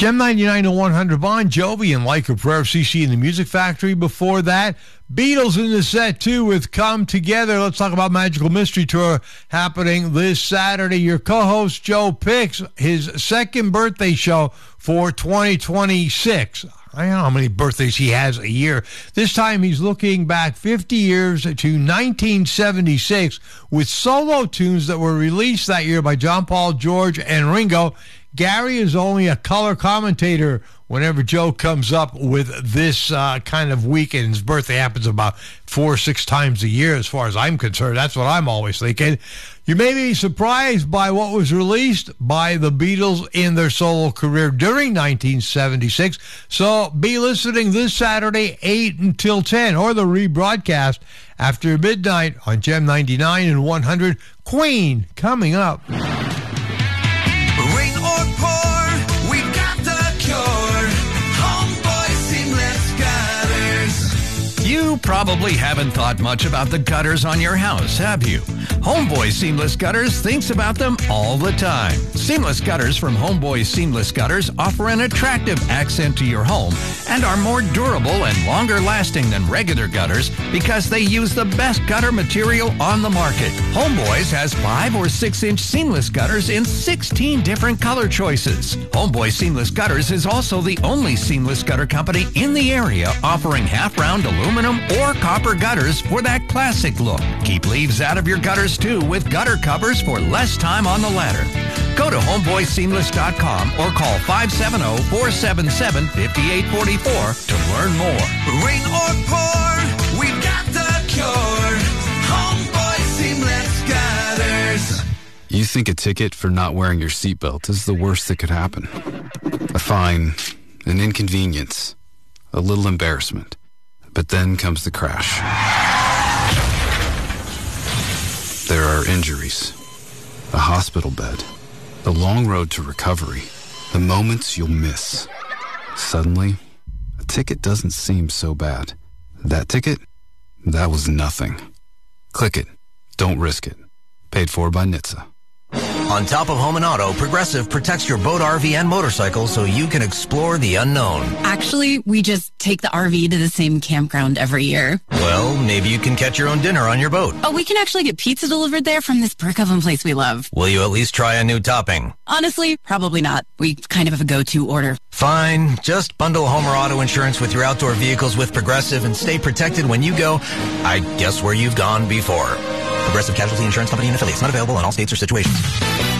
Gem 99 to 100, Bon Jovi and Like a Prayer, CC and the Music Factory. Before that, Beatles in the set, too, with Come Together. Let's talk about Magical Mystery Tour happening this Saturday. Your co-host, Joe picks his second birthday show for 2026. I don't know how many birthdays he has a year. This time he's looking back 50 years to 1976 with solo tunes that were released that year by John Paul, George, and Ringo. Gary is only a color commentator whenever Joe comes up with this kind of week, and his birthday happens about 4 or 6 times a year as far as I'm concerned. That's what I'm always thinking. You may be surprised by what was released by the Beatles in their solo career during 1976. So be listening this Saturday, 8 until 10, or the rebroadcast after midnight on Gem 99 and 100. Queen coming up. Rain or pour, we got the cure. Homeboy Seamless Gutters. You probably haven't thought much about the gutters on your house, have you? Homeboy Seamless Gutters thinks about them all the time. Seamless Gutters from Homeboy Seamless Gutters offer an attractive accent to your home and are more durable and longer lasting than regular gutters because they use the best gutter material on the market. Homeboy's has 5 or 6 inch seamless gutters in 16 different color choices. Homeboy Seamless Gutters is also the only seamless gutter company in the area offering half-round aluminum or copper gutters for that classic look. Keep leaves out of your gutters too with gutter covers for less time on the ladder. Go to homeboyseamless.com or call 570-477-5844 to learn more. Rain or pour, we got the cure. Homeboy Seamless Gutters. You think a ticket for not wearing your seatbelt is the worst that could happen. A fine, an inconvenience, a little embarrassment. But then comes the crash. There are injuries, a hospital bed, the long road to recovery, the moments you'll miss. Suddenly, a ticket doesn't seem so bad. That ticket? That was nothing. Click it. Don't risk it. Paid for by NHTSA. On top of home and auto, Progressive protects your boat, RV, and motorcycle so you can explore the unknown. Actually, we just take the RV to the same campground every year. Well, maybe you can catch your own dinner on your boat. Oh, we can actually get pizza delivered there from this brick oven place we love. Will you at least try a new topping? Honestly, probably not. We kind of have a go-to order. Fine. Just bundle home or auto insurance with your outdoor vehicles with Progressive and stay protected when you go, I guess, where you've gone before. Progressive Casualty Insurance Company and affiliates. Not available in all states or situations.